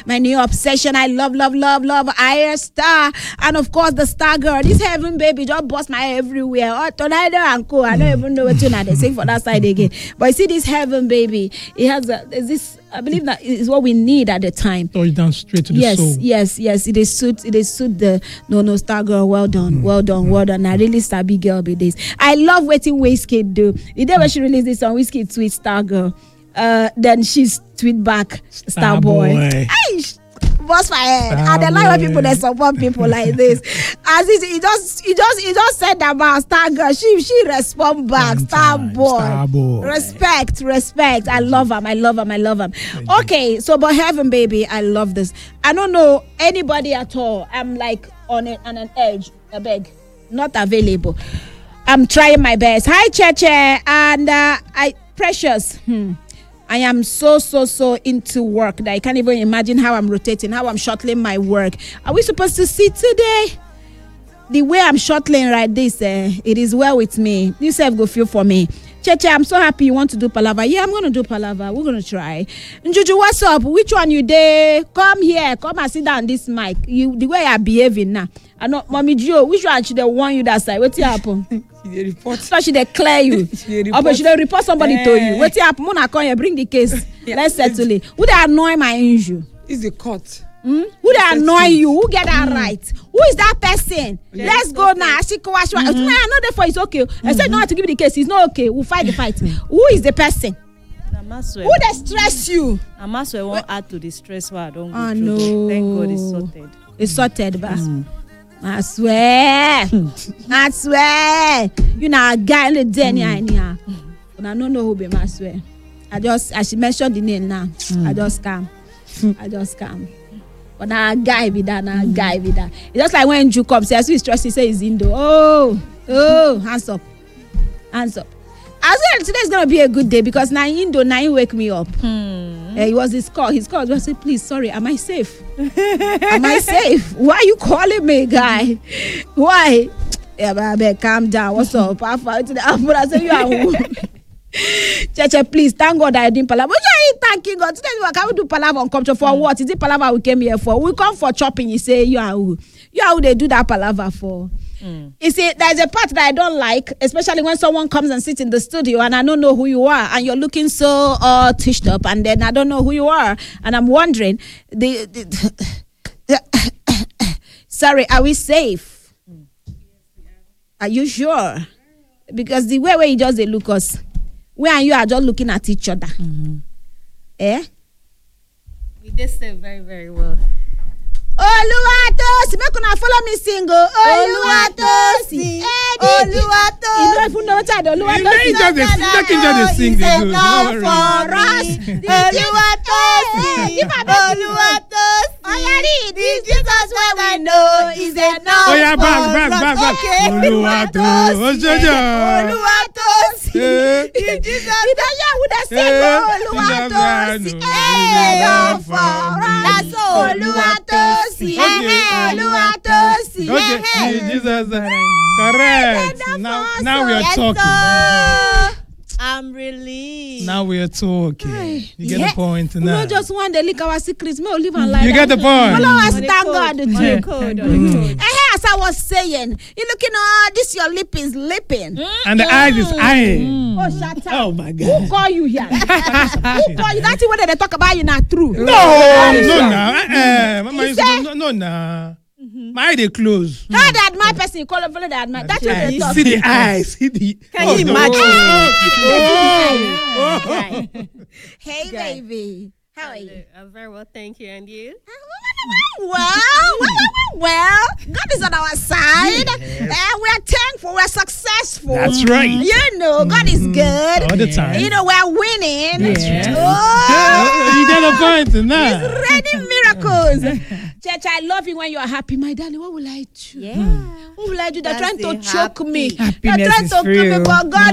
my new obsession. I love Aya Star. And of course, the Star Girl. This Heaven Baby just bust my head everywhere. Oh, Tornado and Co. I don't even know what tune they sing for that side again. But you see this Heaven Baby, it has this. I believe that is what we need at the time. Touch down straight to the soul. Yes. It is suit the no Star Girl. Well done. I really sabi girl be this. I love waiting Wizkid do. The day when she released this song, Wizkid tweet Star Girl. Then she's tweet back Star Boy. Boss my head. And they like when people that support people like this. As he just said about Star Girl. She respond back. Star Boy. Respect. I love him. Okay, so but Heaven Baby, I love this. I don't know anybody at all. I'm like on an edge. I beg. Not available. I'm trying my best. Hi, Cheche. And Precious. I am so into work that I can't even imagine how I'm rotating, how I'm shuttling my work. Are we supposed to see today? The way I'm shuttling right this, it is well with me. You self go feel for me. Cheche, I'm so happy you want to do Palava. Yeah, I'm going to do Palava. We're going to try. Njuju, what's up? Which one you there? Come here. Come and sit down this mic. The way you're behaving now. I know, Mommy Joe, which one should they warn you that side? What's happen? She report. So should they clear you? But should they report somebody to you? What's happen? Mona come here, bring the case. Let's settle it. Who they annoy my injury? It's the court. Who they annoy you? Who get that right? Who is that person? Let's go now. I know therefore it's okay. I said no to give me the case. It's not okay. We'll fight the fight. Who is the person? Who they stress you? Amaswe won't add to the stress where I don't go through. No. Thank God it's sorted. It's sorted, but I swear. You know, a guy in the den anyhow. But I don't know who be my swear. I should mention the name now. I just come. But now a guy be that. It's just like when Ju comes, as we stress, he say he's Indo. Oh, hands up. As well, today's gonna be a good day because now Indo, now he wake me up. It was his call. His call was say, please, sorry, am I safe? Why are you calling me, guy? Why? Yeah, but calm down. What's up? I say you are. Cheche, please, thank God I didn't palaver. But you ain't thanking God. Today we can't do palaver on culture for what? Is it palaver we came here for? We come for chopping. You say you are who they do that palaver for? You see, there's a part that I don't like, especially when someone comes and sits in the studio and I don't know who you are, and you're looking so tished up, and then I don't know who you are, and I'm wondering, sorry, are we safe? Are you sure? Because the way you just look us. Where and you are just looking at each other. Eh? We did say very, very well. Oluwatosi, make una follow me sing. Oluwatosi. Oluwatosi. You don't even know what I do. Oluwatosi. Just sing the good. For us. Oluwatosi. Oluwatosi. This Jesus what we know is enough. Oh yeah, back. Oluwatosi. Oluwatosi. Jesus. You don't hear who they sing. Oluwatosi. Enough for us. That's all. Oluwatosi. Okay, Jesus. Correct. Now we are talking. I'm relieved. Now we are talking. You get the point now. We don't just want to leak our secrets. We live and life. You get the point. Follow us, thank God. Code. As I was saying, you looking this your lip is lipping. And the eyes is eyeing. Oh, shut up. Oh my God. Who call you here? Who call you? That's what they talk about you not true. No, nah. My eye they close. How they admire person, you call them follow they admire. That's what they talk. See the eyes. Can you imagine? Hey, baby. How are you? I'm very well, thank you. And you? Well, God is on our side. And we're thankful. We're successful. That's right. You know, God is good. All the time. You know, we're winning. Yeah. Oh, you get a point now. He's ready miracles. Church, I love you when you are happy. My darling, what will I do? Yeah. What will I do? They're That's trying to the choke me. Happiness They're trying is to kill me, real. but God